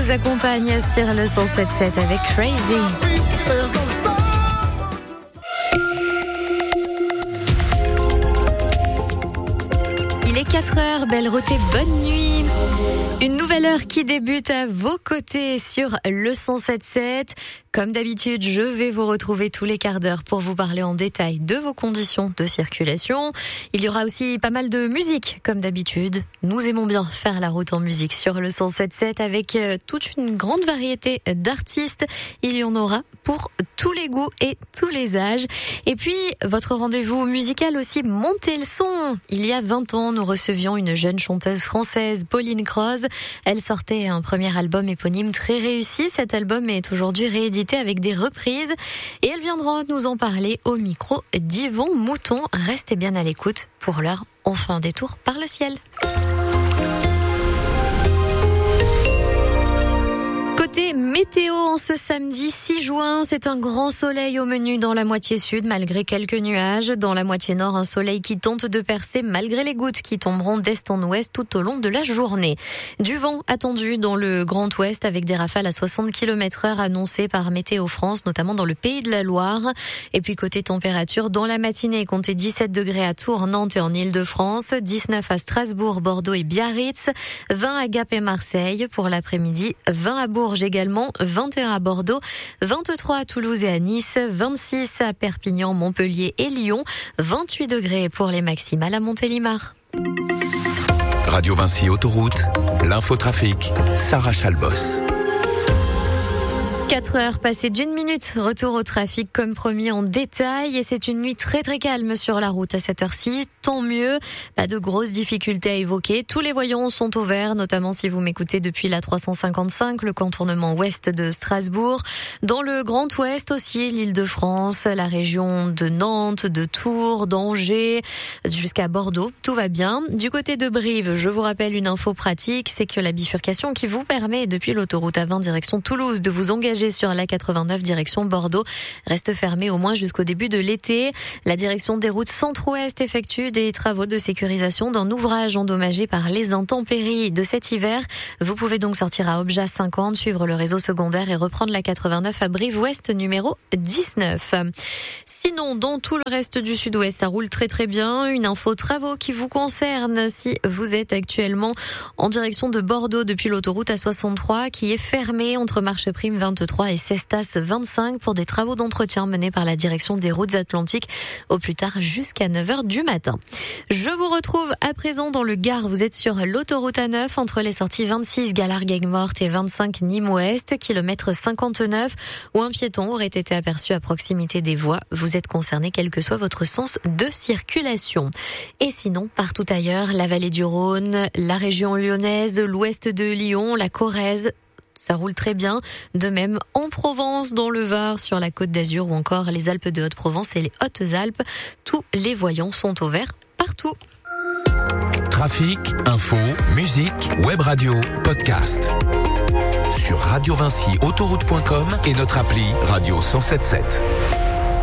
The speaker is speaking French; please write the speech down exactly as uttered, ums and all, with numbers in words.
vous accompagne sur le cent sept sept avec Crazy. Il est quatre heures, belle route et bonne nuit. Une nouvelle heure qui débute à vos côtés sur le cent sept sept. Comme d'habitude, je vais vous retrouver tous les quarts d'heure pour vous parler en détail de vos conditions de circulation. Il y aura aussi pas mal de musique, comme d'habitude. Nous aimons bien faire la route en musique sur le cent sept sept avec toute une grande variété d'artistes. Il y en aura pour tous les goûts et tous les âges. Et puis, votre rendez-vous musical aussi, montez le son. Il y a vingt ans, nous recevions une jeune chanteuse française, Pauline Croze. Elle sortait un premier album éponyme très réussi. Cet album est aujourd'hui réédité avec des reprises et elle viendra nous en parler au micro d'Yvon Mouton. Restez bien à l'écoute. Pour l'heure, on fait un détour par le ciel. Côté météo, en ce samedi six juin, c'est un grand soleil au menu dans la moitié sud, malgré quelques nuages. Dans la moitié nord, un soleil qui tente de percer malgré les gouttes qui tomberont d'est en ouest tout au long de la journée. Du vent attendu dans le Grand Ouest avec des rafales à soixante kilomètres heure annoncées par Météo France, notamment dans le Pays de la Loire. Et puis côté température, dans la matinée, comptez dix-sept degrés à Tours, Nantes et en Île-de-France, dix-neuf à Strasbourg, Bordeaux et Biarritz, vingt à Gap et Marseille. Pour l'après-midi, vingt à Bourges également, vingt et un à Bordeaux, vingt-trois à Toulouse et à Nice, vingt-six à Perpignan, Montpellier et Lyon, vingt-huit degrés pour les maximales à Montélimar. Radio Vinci Autoroute, l'infotrafic, Sarah Chalbos. quatre heures passées d'une minute, retour au trafic comme promis en détail et c'est une nuit très très calme sur la route à cette heure-ci, tant mieux, pas de grosses difficultés à évoquer, tous les voyants sont au vert, notamment si vous m'écoutez depuis la trois cent cinquante-cinq, le contournement ouest de Strasbourg, dans le Grand Ouest aussi, l'Île-de-France, la région de Nantes, de Tours, d'Angers, jusqu'à Bordeaux, tout va bien. Du côté de Brive, je vous rappelle une info pratique, c'est que la bifurcation qui vous permet depuis l'autoroute A vingt direction Toulouse de vous engager sur la quatre-vingt-neuf direction Bordeaux reste fermée au moins jusqu'au début de l'été. La direction des routes centre-ouest effectue des travaux de sécurisation d'un ouvrage endommagé par les intempéries de cet hiver. Vous pouvez donc sortir à Obja cinquante, suivre le réseau secondaire et reprendre la quatre-vingt-neuf à Brive-Ouest numéro dix-neuf. Sinon, dans tout le reste du sud-ouest, ça roule très très bien. Une info travaux qui vous concerne si vous êtes actuellement en direction de Bordeaux depuis l'autoroute A soixante-trois qui est fermée entre Marcheprime vingt-trois et Cestas vingt-cinq pour des travaux d'entretien menés par la direction des routes atlantiques au plus tard jusqu'à neuf heures du matin. Je vous retrouve à présent dans le Gard. Vous êtes sur l'autoroute A neuf entre les sorties vingt-six Galargues-Morte et vingt-cinq Nîmes-Ouest, kilomètre cinquante-neuf, où un piéton aurait été aperçu à proximité des voies. Vous êtes concerné quel que soit votre sens de circulation. Et sinon, partout ailleurs, la vallée du Rhône, la région lyonnaise, l'ouest de Lyon, la Corrèze, ça roule très bien. De même en Provence, dans le Var, sur la Côte d'Azur ou encore les Alpes de Haute-Provence et les Hautes-Alpes. Tous les voyants sont au vert partout. Trafic, info, musique, web radio, podcast. Sur radio vinci autoroute point com et notre appli Radio cent sept sept.